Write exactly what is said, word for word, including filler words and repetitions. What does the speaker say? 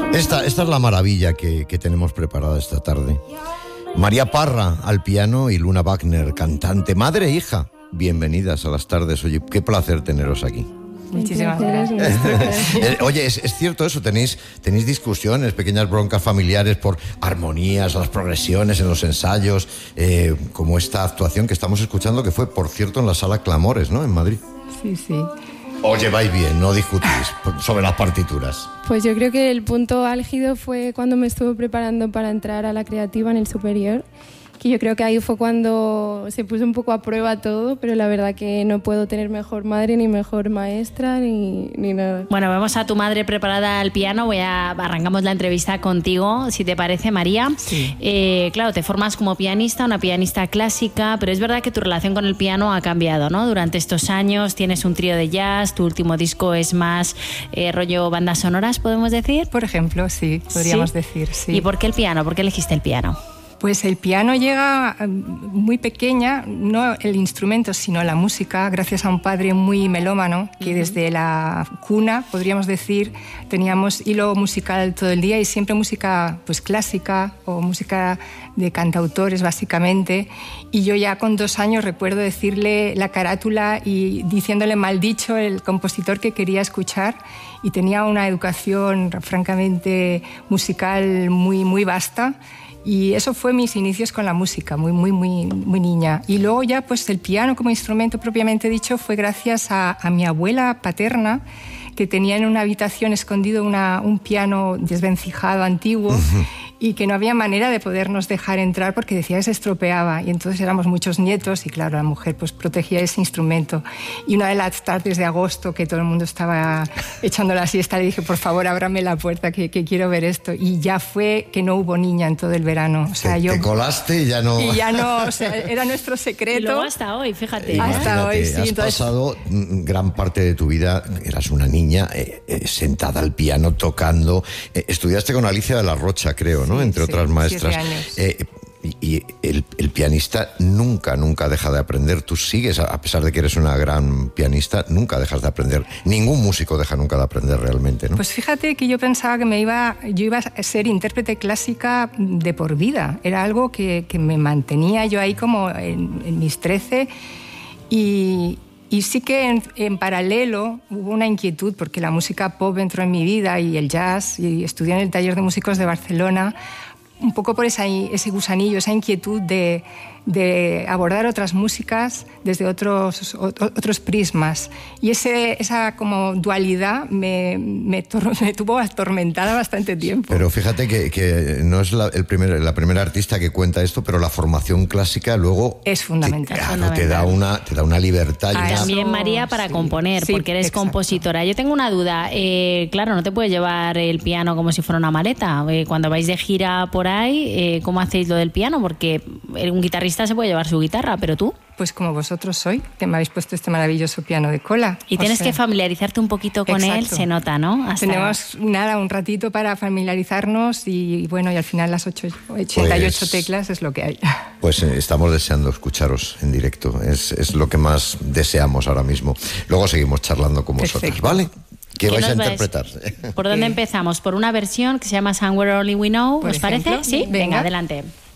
Esta, esta es la maravilla que, que tenemos preparada esta tarde. María Parra al piano y Luna Wagner, cantante, madre e hija. Bienvenidas a las tardes. Oye, qué placer teneros aquí. Muchísimas gracias. Oye, ¿es, es cierto eso? ¿Tenéis, ¿Tenéis discusiones, pequeñas broncas familiares por armonías, las progresiones en los ensayos? Eh, como esta actuación que estamos escuchando, que fue, por cierto, en la Sala Clamores, ¿no? En Madrid. Sí, sí. ¿Os lleváis bien? ¿No discutís sobre las partituras? Pues yo creo que el punto álgido fue cuando me estuve preparando para entrar a la creativa en el superior, que yo creo que ahí fue cuando se puso un poco a prueba todo, pero la verdad que no puedo tener mejor madre, ni mejor maestra, ni, ni nada. Bueno, vemos a tu madre preparada al piano. Voy a arrancamos la entrevista contigo, si te parece, María. Sí. Eh, claro, te formas como pianista, una pianista clásica, pero es verdad que tu relación con el piano ha cambiado, ¿no? Durante estos años tienes un trío de jazz, tu último disco es más eh, rollo bandas sonoras, ¿podemos decir? Por ejemplo, sí, podríamos ¿Sí? decir, sí. ¿Y por qué el piano? ¿Por qué elegiste el piano? Pues el piano llega muy pequeña, no el instrumento, sino la música, gracias a un padre muy melómano, que desde la cuna, podríamos decir, teníamos hilo musical todo el día y siempre música pues clásica o música de cantautores, básicamente. Y yo ya con dos años recuerdo decirle la carátula y diciéndole mal dicho el compositor que quería escuchar, y tenía una educación francamente musical muy, muy vasta. Y eso fue mis inicios con la música, muy, muy, muy, muy niña. Y luego ya, pues el piano como instrumento propiamente dicho fue gracias a, a mi abuela paterna, que tenía en una habitación escondido una, un piano desvencijado, antiguo, uh-huh. y que no había manera de podernos dejar entrar porque decía que se estropeaba. Y entonces éramos muchos nietos y claro, la mujer pues protegía ese instrumento. Y una de las tardes de agosto que todo el mundo estaba echando la siesta, le dije, por favor, ábrame la puerta que, que quiero ver esto. Y ya fue que no hubo niña en todo el verano. O sea, te, yo, te colaste y ya no... Y ya no, o sea, era nuestro secreto. Y luego hasta hoy, fíjate. Eh, hasta hoy, sí. Has entonces... pasado gran parte de tu vida, eras una niña eh, eh, sentada al piano, tocando. Eh, estudiaste con Alicia de la Rocha, creo, ¿no? Sí, Entre sí, otras maestras. siete años. Eh, y y el, el pianista nunca, nunca deja de aprender. Tú sigues, a pesar de que eres una gran pianista, nunca dejas de aprender. Ningún músico deja nunca de aprender realmente, ¿no? Pues fíjate que yo pensaba que me iba, yo iba a ser intérprete clásica de por vida. Era algo que, que me mantenía yo ahí como en, en mis trece. Y, y sí que en, en paralelo hubo una inquietud, porque la música pop entró en mi vida y el jazz, y estudié en el Taller de Músicos de Barcelona, un poco por esa, ese gusanillo, esa inquietud de, de abordar otras músicas desde otros, otros prismas. Y ese, esa como dualidad me, me, me tuvo atormentada bastante tiempo. Pero fíjate que, que no es la, el primer, la primera artista que cuenta esto, pero la formación clásica luego... Es fundamental. Te, claro, fundamental. te da una, te da una libertad. Y Ah, una... También, María, para sí, componer, sí, porque eres exacto. compositora. Yo tengo una duda. Eh, claro, no te puedes llevar el piano como si fuera una maleta. Eh, cuando vais de gira por ahí, eh, ¿cómo hacéis lo del piano? Porque un guitarrista se puede llevar su guitarra, pero tú... Pues como vosotros sois, que me habéis puesto este maravilloso piano de cola. Y tienes o sea, que familiarizarte un poquito con exacto. él, se nota, ¿no? Hasta... Tenemos nada, un ratito para familiarizarnos y bueno, y al final las ocho, ochenta y ocho Pues, teclas es lo que hay. Pues eh, estamos deseando escucharos en directo, es, es lo que más deseamos ahora mismo. Luego seguimos charlando con vosotros, Perfecto. ¿vale? ¿Qué ¿Qué vais a nos vais? interpretar? ¿Por dónde Eh, empezamos? ¿Por una versión que se llama Somewhere Only We Know? por ¿Os parece? ejemplo. Sí, venga, Venga. adelante.